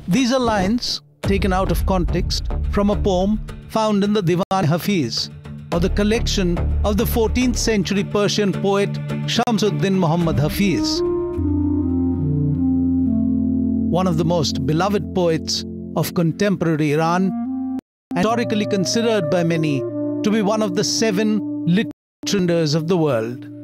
These are lines taken out of context from a poem found in the Diwan-e-Hafiz, or the collection of the 14th century Persian poet Shamsuddin Muhammad Hafiz, one of the most beloved poets of contemporary Iran, and historically considered by many to be one of the 7 literary wonders of the world.